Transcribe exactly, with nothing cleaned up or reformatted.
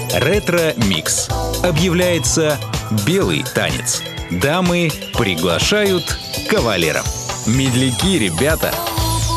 Ретро-микс. Объявляется белый танец. Дамы приглашают кавалеров. Медляки, ребята!